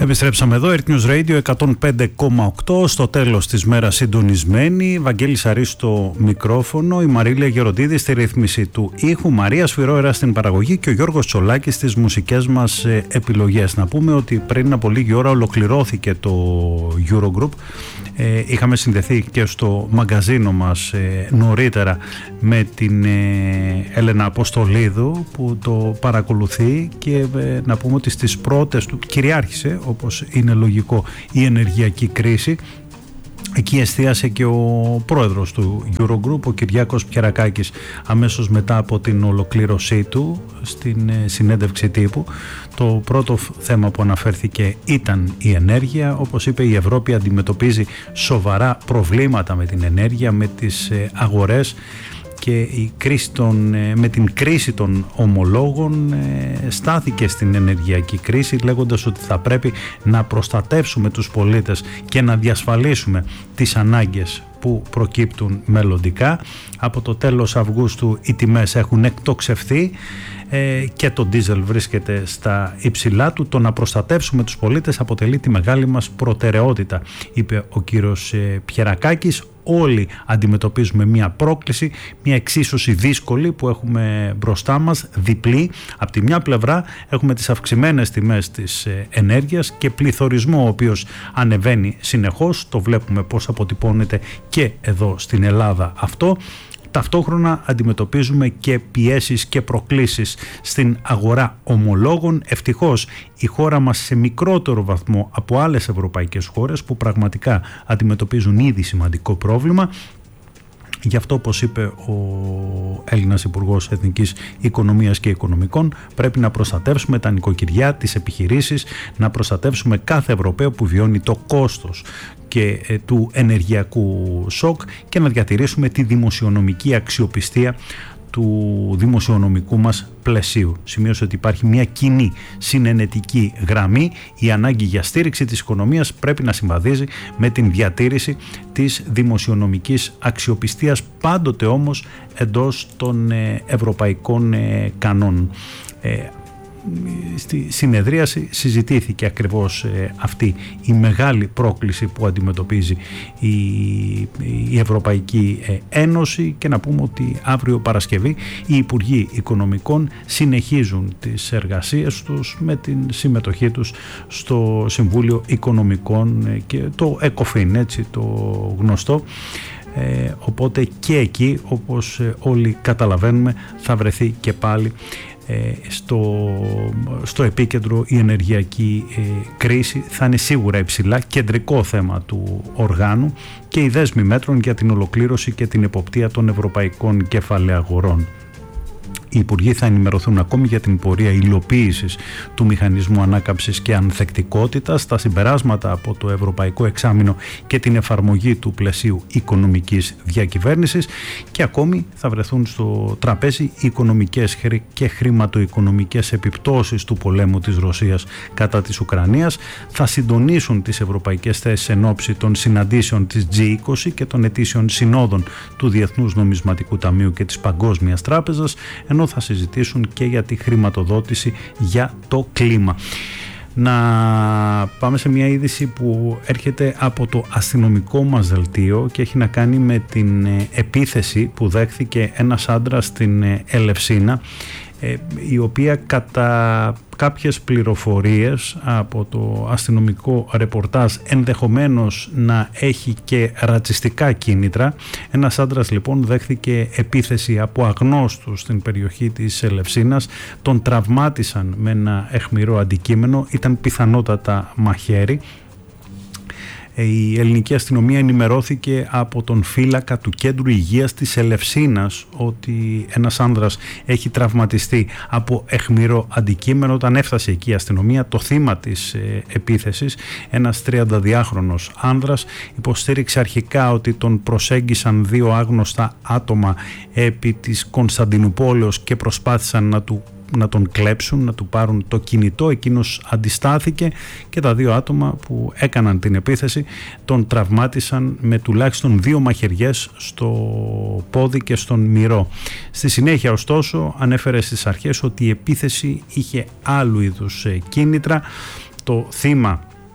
Επιστρέψαμε εδώ, Earth News Radio 105,8, στο τέλος της μέρας συντονισμένη. Βαγγέλης Αρής στο μικρόφωνο, η Μαρίλια Γεροντίδη στη ρύθμιση του ήχου, Μαρία Σφυρόερα στην παραγωγή και ο Γιώργος Τσολάκης στις μουσικές μας επιλογές. Να πούμε ότι πριν από λίγη ώρα ολοκληρώθηκε το Eurogroup. Είχαμε συνδεθεί και στο μαγκαζίνο μας νωρίτερα με την Έλενα Αποστολίδου που το παρακολουθεί και να πούμε ότι στις πρώτες του κυριάρχησε, όπως είναι λογικό, η ενεργειακή κρίση. Εκεί εστίασε και ο πρόεδρος του Eurogroup, ο Κυριάκος Πιερακάκης, αμέσως μετά από την ολοκλήρωσή του στην συνέντευξη τύπου. Το πρώτο θέμα που αναφέρθηκε ήταν η ενέργεια. Όπως είπε, η Ευρώπη αντιμετωπίζει σοβαρά προβλήματα με την ενέργεια, με τις αγορές, και με την κρίση των ομολόγων στάθηκε στην ενεργειακή κρίση, λέγοντας ότι θα πρέπει να προστατεύσουμε τους πολίτες και να διασφαλίσουμε τις ανάγκες που προκύπτουν μελλοντικά. Από το τέλος Αυγούστου οι τιμές έχουν εκτοξευθεί και το ντίζελ βρίσκεται στα υψηλά του. Το να προστατεύσουμε τους πολίτες αποτελεί τη μεγάλη μας προτεραιότητα, είπε ο κύριος Πιερακάκης. Όλοι αντιμετωπίζουμε μια πρόκληση, μια εξίσωση δύσκολη που έχουμε μπροστά μας, διπλή. Από τη μια πλευρά έχουμε τις αυξημένες τιμές της ενέργειας και πληθωρισμό ο οποίος ανεβαίνει συνεχώς. Το βλέπουμε πώς αποτυπώνεται και εδώ στην Ελλάδα αυτό. Ταυτόχρονα αντιμετωπίζουμε και πιέσεις και προκλήσεις στην αγορά ομολόγων. Ευτυχώς η χώρα μας σε μικρότερο βαθμό από άλλες ευρωπαϊκές χώρες που πραγματικά αντιμετωπίζουν ήδη σημαντικό πρόβλημα. Γι' αυτό, όπως είπε ο Έλληνας Υπουργός Εθνικής Οικονομίας και Οικονομικών, πρέπει να προστατεύσουμε τα νοικοκυριά, τις επιχειρήσεις, να προστατεύσουμε κάθε Ευρωπαίο που βιώνει το κόστος και του ενεργειακού σοκ και να διατηρήσουμε τη δημοσιονομική αξιοπιστία του δημοσιονομικού μας πλαισίου. Σημείωσε ότι υπάρχει μια κοινή συνενετική γραμμή. Η ανάγκη για στήριξη της οικονομίας πρέπει να συμβαδίζει με την διατήρηση της δημοσιονομικής αξιοπιστίας, πάντοτε όμως εντός των ευρωπαϊκών κανόνων. Στη συνεδρίαση συζητήθηκε ακριβώς αυτή η μεγάλη πρόκληση που αντιμετωπίζει η Ευρωπαϊκή Ένωση, και να πούμε ότι αύριο Παρασκευή οι Υπουργοί Οικονομικών συνεχίζουν τις εργασίες τους με την συμμετοχή τους στο Συμβούλιο Οικονομικών και το ECOFIN, έτσι το γνωστό. Οπότε και εκεί, όπως όλοι καταλαβαίνουμε, θα βρεθεί και πάλι στο επίκεντρο η ενεργειακή κρίση. Θα είναι σίγουρα υψηλά κεντρικό θέμα του οργάνου και οι δέσμοι μέτρων για την ολοκλήρωση και την εποπτεία των ευρωπαϊκών κεφαλαίων. Οι Υπουργοί θα ενημερωθούν ακόμη για την πορεία υλοποίησης του Μηχανισμού Ανάκαμψης και Ανθεκτικότητας, τα συμπεράσματα από το Ευρωπαϊκό Εξάμηνο και την εφαρμογή του πλαισίου οικονομικής διακυβέρνησης, και ακόμη θα βρεθούν στο τραπέζι οι οικονομικές και χρηματοοικονομικές επιπτώσεις του πολέμου της Ρωσίας κατά της Ουκρανίας. Θα συντονίσουν τις ευρωπαϊκές θέσεις εν ώψη των συναντήσεων της G20 και των ετήσιων συνόδων του Διεθνούς Νομισματικού Ταμείου και της Παγκόσμιας Τράπεζας, ενώ θα συζητήσουν και για τη χρηματοδότηση για το κλίμα. Να πάμε σε μια είδηση που έρχεται από το αστυνομικό μας δελτίο και έχει να κάνει με την επίθεση που δέχθηκε ένας άντρας στην Ελευσίνα, η οποία κατά κάποιες πληροφορίες από το αστυνομικό ρεπορτάζ ενδεχομένως να έχει και ρατσιστικά κίνητρα. Ένας άντρας λοιπόν δέχθηκε επίθεση από αγνώστους στην περιοχή της Ελευσίνας, τον τραυμάτισαν με ένα αιχμηρό αντικείμενο, ήταν πιθανότατα μαχαίρι. Η ελληνική αστυνομία ενημερώθηκε από τον φύλακα του Κέντρου Υγείας της Ελευσίνας ότι ένας άνδρας έχει τραυματιστεί από αιχμηρό αντικείμενο. Όταν έφτασε εκεί η αστυνομία, το θύμα της επίθεσης, ένας 32χρονος άνδρας, υποστήριξε αρχικά ότι τον προσέγγισαν δύο άγνωστα άτομα επί της Κωνσταντινουπόλεως και προσπάθησαν να τον κλέψουν, να του πάρουν το κινητό. Εκείνος αντιστάθηκε και τα δύο άτομα που έκαναν την επίθεση τον τραυμάτισαν με τουλάχιστον 2 μαχαιριές στο πόδι και στον μυρό. Στη συνέχεια ωστόσο ανέφερε στις αρχές ότι η επίθεση είχε άλλου είδους κίνητρα. Το θύμα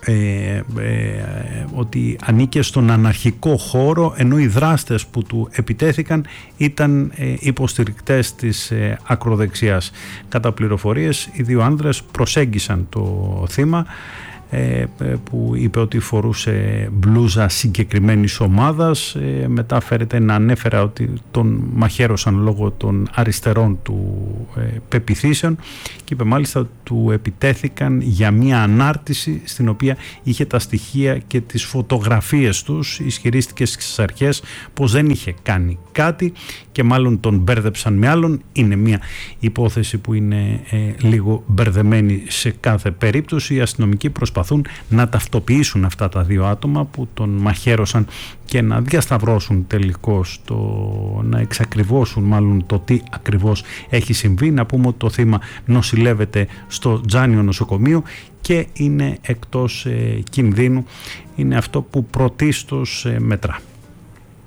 ότι ανήκε στον αναρχικό χώρο, ενώ οι δράστες που του επιτέθηκαν ήταν υποστηρικτές της ακροδεξιάς. Κατά πληροφορίες, οι δύο άνδρες προσέγγισαν το θύμα, που είπε ότι φορούσε μπλούζα συγκεκριμένης ομάδας. Μετά φέρεται να ανέφερα ότι τον μαχαίρωσαν λόγω των αριστερών του πεποιθήσεων, και είπε μάλιστα ότι του επιτέθηκαν για μια ανάρτηση στην οποία είχε τα στοιχεία και τις φωτογραφίες τους. Ισχυρίστηκε στις αρχές πως δεν είχε κάνει κάτι και μάλλον τον μπέρδεψαν με άλλον. Είναι μια υπόθεση που είναι λίγο μπερδεμένη σε κάθε περίπτωση. Οι αστυνομικοί προσπαθούν να ταυτοποιήσουν αυτά τα δύο άτομα που τον μαχαίρωσαν και να διασταυρώσουν τελικώς, να εξακριβώσουν μάλλον το τι ακριβώς έχει συμβεί. Να πούμε ότι το θύμα νοσηλεύεται στο Τζάνιο νοσοκομείο και είναι εκτός κινδύνου. Είναι αυτό που πρωτίστως μετρά.